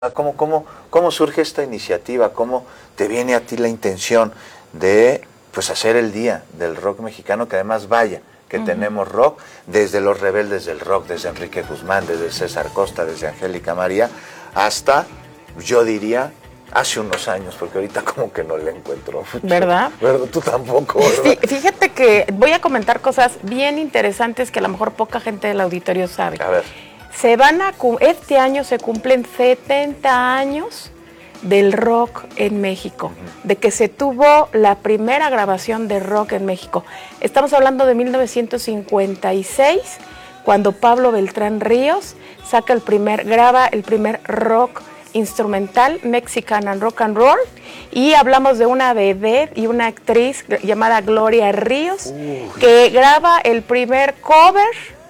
¿Cómo surge esta iniciativa? ¿Cómo te viene a ti la intención de pues hacer el Día del Rock Mexicano? Que además vaya, que tenemos rock, desde los rebeldes del rock, desde Enrique Guzmán, desde César Costa, desde Angélica María, hasta, yo diría, hace unos años, porque ahorita como que no le encuentro mucho. ¿Verdad? ¿Verdad? Tú tampoco, ¿verdad? Fíjate que voy a comentar cosas bien interesantes que a lo mejor poca gente del auditorio sabe. A ver. Este año se cumplen 70 años del rock en México, de que se tuvo la primera grabación de rock en México. Estamos hablando de 1956, cuando Pablo Beltrán Ríos graba el primer rock instrumental, Mexican and Rock and Roll, y hablamos de una vedette y una actriz llamada Gloria Ríos, que graba el primer cover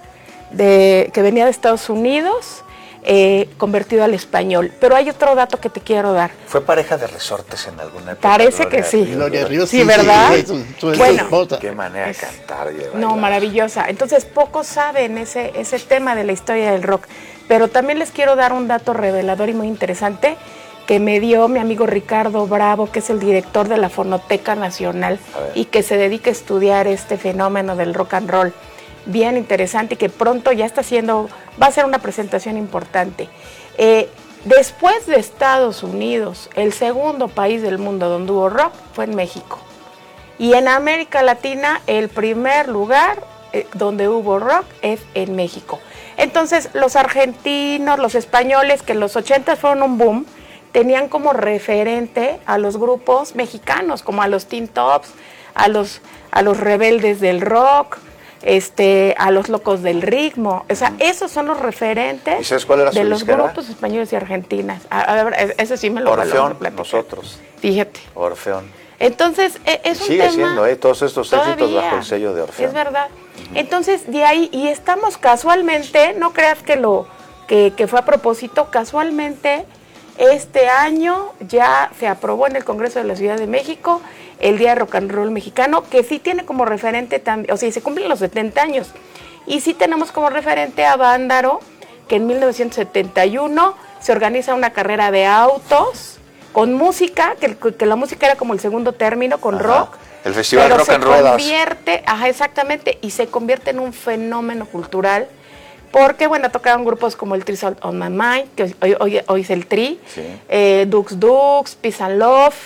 que venía de Estados Unidos, convertido al español. Pero hay otro dato que te quiero dar. ¿Fue pareja de Resortes en alguna época? Parece que sí. Gloria Ríos, sí, ¿verdad? Bueno, qué manera de cantar y de bailar. No, maravillosa. Entonces, pocos saben ese tema de la historia del rock. Pero también les quiero dar un dato revelador y muy interesante que me dio mi amigo Ricardo Bravo, que es el director de la Fonoteca Nacional y que se dedica a estudiar este fenómeno del rock and roll. Bien interesante y que pronto ya va a ser una presentación importante. Después de Estados Unidos, el segundo país del mundo donde hubo rock fue en México. Y en América Latina, el primer lugar donde hubo rock es en México. Entonces, los argentinos, los españoles, que en los 80 fueron un boom, tenían como referente a los grupos mexicanos, como a los Teen Tops, a los rebeldes del rock, a los locos del ritmo. O sea, esos son los referentes. ¿Y sabes cuál era de su los disquera? Grupos españoles y argentinas. A ver, ese sí me lo Orfeón, nosotros. Fíjate. Orfeón. Entonces, es un sigue tema... siendo, todos estos éxitos todavía, bajo el sello de Orfeón. Es verdad. Entonces, de ahí, y estamos casualmente, no creas que fue a propósito, casualmente, este año ya se aprobó en el Congreso de la Ciudad de México el Día de Rock and Roll Mexicano, que sí tiene como referente también, o sea, se cumplen los 70 años, y sí tenemos como referente a Vándaro, que en 1971 se organiza una carrera de autos con música, que la música era como el segundo término, con rock. El Festival Rock and Roll. Exactamente, y se convierte en un fenómeno cultural, porque, bueno, tocaron grupos como el Trees on My Mind, que hoy es el Tri, Dux Dux, Peace and Love.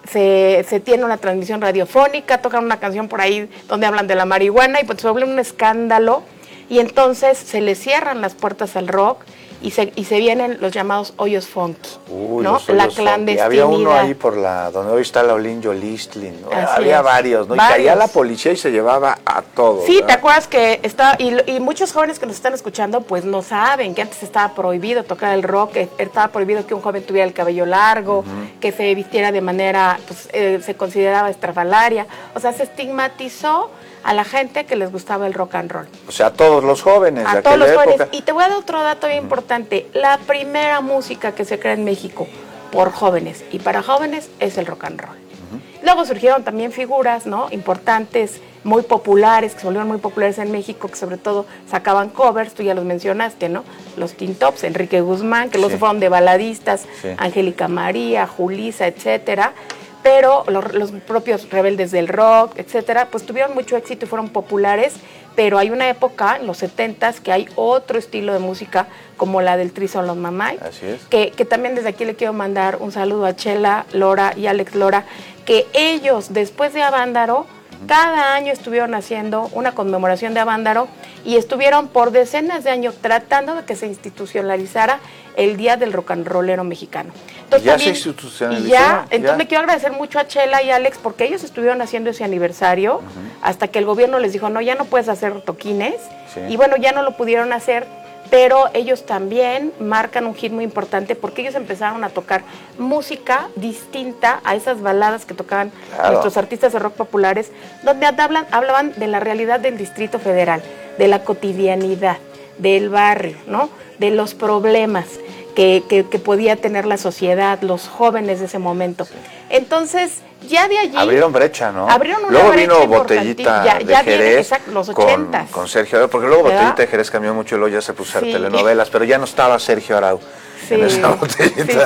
Se tiene una transmisión radiofónica, tocan una canción por ahí donde hablan de la marihuana y pues se vuelve un escándalo y entonces se le cierran las puertas al rock y se vienen los llamados hoyos funky, ¿no? La clandestinidad. Había uno ahí por donde hoy está la Olinjo Listlin, ¿no? Había varios, ¿no? Varios. Y caía la policía y se llevaba a todos. Sí, ¿verdad? ¿te acuerdas que y muchos jóvenes que nos están escuchando pues no saben que antes estaba prohibido tocar el rock, que estaba prohibido que un joven tuviera el cabello largo, que se vistiera de manera, pues se consideraba estrafalaria, o sea, se estigmatizó a la gente que les gustaba el rock and roll. O sea, a todos los jóvenes de todos los aquella época. jóvenes. Y te voy a dar otro dato bien importante. La primera música que se crea en México por jóvenes y para jóvenes es el rock and roll. Luego surgieron también figuras, ¿no?, importantes, muy populares, que se volvieron muy populares en México, que sobre todo sacaban covers, tú ya los mencionaste, ¿no? Los Teen Tops, Enrique Guzmán, que luego se fueron de baladistas, Angélica María, Julissa, etcétera. Pero los propios rebeldes del rock, etcétera, pues tuvieron mucho éxito y fueron populares, pero hay una época, en los 70s, que hay otro estilo de música, como la del Trees on My Mind. Así es. Que también desde aquí le quiero mandar un saludo a Chela Lora y Alex Lora, que ellos, después de Avándaro, cada año estuvieron haciendo una conmemoración de Avándaro y estuvieron por decenas de años tratando de que se institucionalizara el Día del Rock and Rollero Mexicano. Entonces, ya se institucionalizó. Entonces le quiero agradecer mucho a Chela y Alex porque ellos estuvieron haciendo ese aniversario hasta que el gobierno les dijo, no, ya no puedes hacer toquines. Y bueno, ya no lo pudieron hacer, pero ellos también marcan un hit muy importante porque ellos empezaron a tocar música distinta a esas baladas que tocaban nuestros artistas de rock populares, donde hablaban de la realidad del Distrito Federal, de la cotidianidad, del barrio, ¿no?, de los problemas que podía tener la sociedad, los jóvenes de ese momento. Entonces, ya de allí... Abrieron brecha, ¿no? Abrieron una luego brecha vino Botellita de Jerez, los 80s. con Sergio Arau, porque luego Botellita de Jerez cambió mucho y luego ya se puso a hacer telenovelas, pero ya no estaba Sergio Arau. Sí, en esa botellita. sí,